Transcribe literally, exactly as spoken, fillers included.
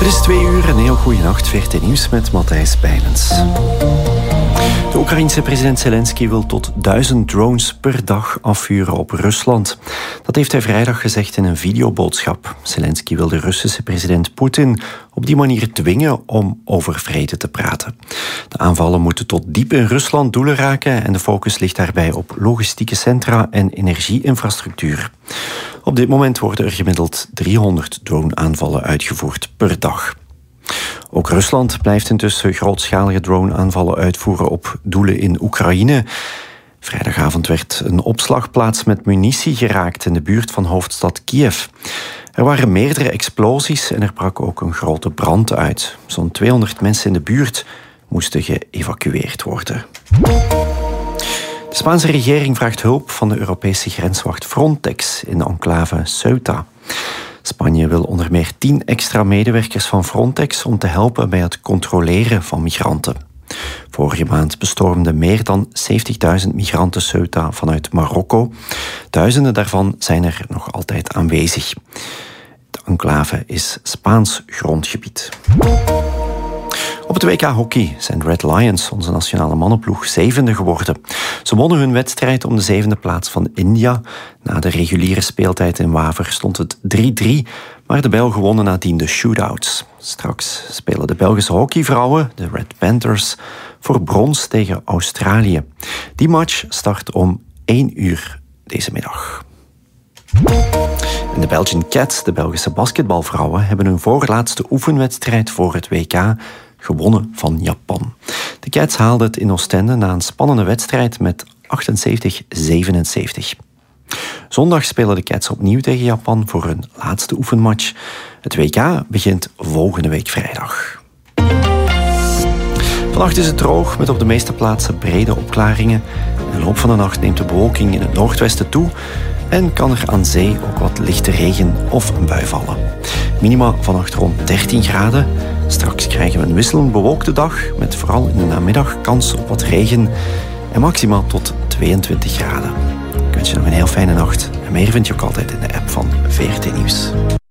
Het is twee uur, een heel goede nacht. V R T Nieuws met Matthijs Bijlens. De Oekraïense president Zelensky wil tot duizend drones per dag afvuren op Rusland. Dat heeft hij vrijdag gezegd in een videoboodschap. Zelensky wil de Russische president Poetin op die manier dwingen om over vrede te praten. De aanvallen moeten tot diep in Rusland doelen raken en de focus ligt daarbij op logistieke centra en energieinfrastructuur. Op dit moment worden er gemiddeld driehonderd drone-aanvallen uitgevoerd per dag. Ook Rusland blijft intussen grootschalige drone-aanvallen uitvoeren op doelen in Oekraïne. Vrijdagavond werd een opslagplaats met munitie geraakt in de buurt van hoofdstad Kiev. Er waren meerdere explosies en er brak ook een grote brand uit. Zo'n tweehonderd mensen in de buurt moesten geëvacueerd worden. De Spaanse regering vraagt hulp van de Europese grenswacht Frontex in de enclave Ceuta. Spanje wil onder meer tien extra medewerkers van Frontex om te helpen bij het controleren van migranten. Vorige maand bestormden meer dan zeventigduizend migranten Ceuta vanuit Marokko. Duizenden daarvan zijn er nog altijd aanwezig. De enclave is Spaans grondgebied. Op het W K hockey zijn de Red Lions, onze nationale mannenploeg, zevende geworden. Ze wonnen hun wedstrijd om de zevende plaats van India. Na de reguliere speeltijd in Waver stond het drie drie, maar de Belgen wonnen nadien de shootouts. Straks spelen de Belgische hockeyvrouwen, de Red Panthers, voor brons tegen Australië. Die match start om één uur deze middag. En de Belgian Cats, de Belgische basketbalvrouwen, hebben hun voorlaatste oefenwedstrijd voor het W K gewonnen van Japan. De Cats haalden het in Oostende na een spannende wedstrijd met achtenzeventig zevenenzeventig. Zondag spelen de Cats opnieuw tegen Japan voor hun laatste oefenmatch. Het W K begint volgende week vrijdag. Vannacht is het droog met op de meeste plaatsen brede opklaringen. In de loop van de nacht neemt de bewolking in het noordwesten toe en kan er aan zee ook wat lichte regen of een bui vallen. Minima vannacht rond dertien graden. Straks krijgen we een wisselend bewolkte dag met vooral in de namiddag kans op wat regen en maximaal tot tweeëntwintig graden. Ik wens je nog een heel fijne nacht en meer vind je ook altijd in de app van V R T Nieuws.